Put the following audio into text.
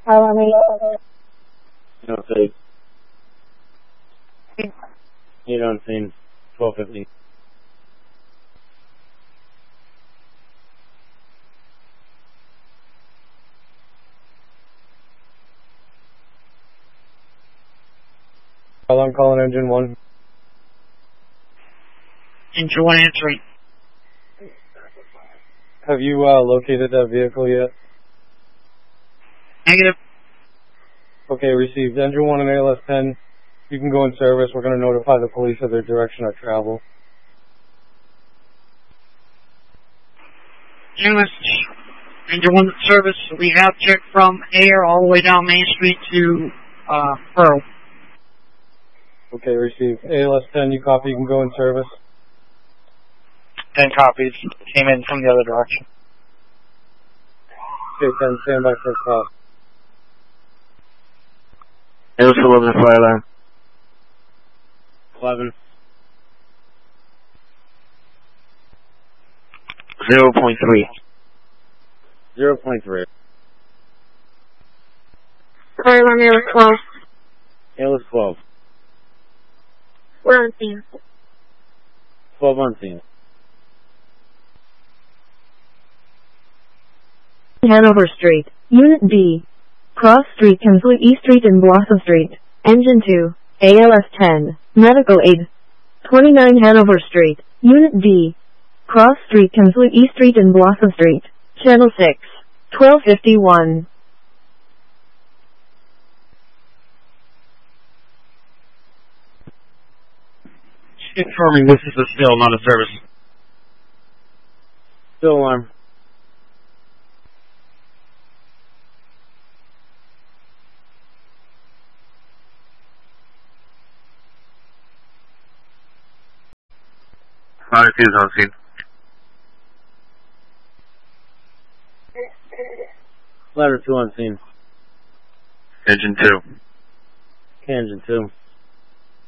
No, say. 8 on scene. 12:50. I'm calling engine 1. Engine 1 answering. Have you located that vehicle yet? Negative. Okay, received. Engine 1 and ALS 10. You can go in service. We're going to notify the police of their direction of travel. ALS, Engine 1 service. We have checked from Air all the way down Main Street to Pearl. Okay, received. ALS 10, you copy. You can go in service. 10 copies. Came in from the other direction. Okay, 10, stand by for a call. ALS 11, fire alarm. 11. 0.3. 0.3. Fire alarm, ALS 12. ALS 12. We're on scene. 12 on scene. Hanover Street, Unit B. Cross Street, Kinsley E Street and Blossom Street. Engine 2, ALS 10, Medical Aid. 29 Hanover Street, Unit D. Cross Street, Kinsley E Street and Blossom Street. Channel 6, 1251. Confirming this is a still, not a service. Still alarm. Fire 2 is on scene. Ladder 2 on scene. Engine 2. Engine 2.